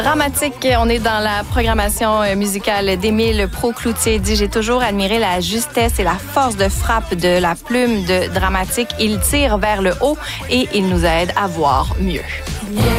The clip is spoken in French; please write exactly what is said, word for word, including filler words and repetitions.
Dramatique, on est dans la programmation musicale d'Émile Pros-Cloutier. Dit, j'ai toujours admiré la justesse et la force de frappe de la plume de Dramatique. Il tire vers le haut et il nous aide à voir mieux. Yeah.